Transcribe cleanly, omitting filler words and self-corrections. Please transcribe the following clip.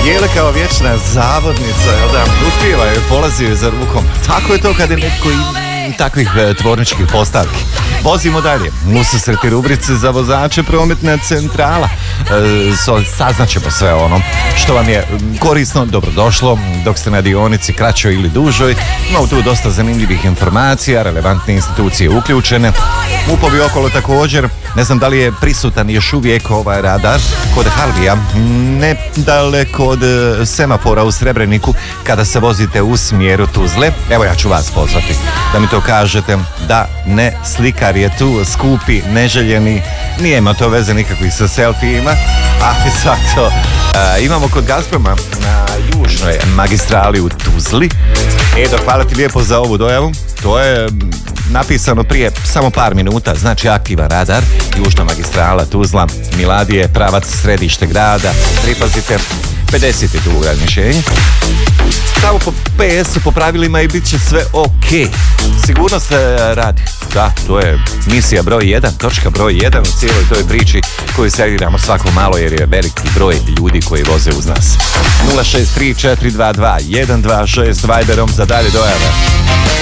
Dijele kao vječna zavodnica, jel da, uspijevaju, polazio za rukom. Tako je to kad je netko takvih tvorničkih postavki. Vozimo dalje. U susreti rubrice za vozače prometna centrala. Saznaćemo sve ono što vam je korisno, dobrodošlo dok ste na dionici kraćoj ili dužoj. Imamo tu dosta zanimljivih informacija, relevantne institucije uključene. MUP-ovi okolo također. Ne znam da li je prisutan još uvijek ovaj radar kod Harvija, nedaleko od semafora u Srebreniku kada se vozite u smjeru Tuzle. Evo, ja ću vas pozvati da mi to kažete, da ne, slikar je tu, skupi, neželjeni, nije ima to veze nikakvih sa selfijima, ali zato imamo kod Gazproma na južnoj magistrali u Tuzli. Hvala ti lijepo za ovu dojavu, to je napisano prije samo par minuta, znači aktivan radar, južna magistrala Tuzla, Miladije, pravac središte grada, pripazite, 50 je tu ograničenje. Samo po PS-u, po pravilima i bit će sve ok. Sigurnost radi. Da, to je misija broj 1, točka broj 1 u cijeloj toj priči koju serviramo svako malo jer je veliki broj ljudi koji voze uz nas. 063 422 126 Viberom za dalje dojave.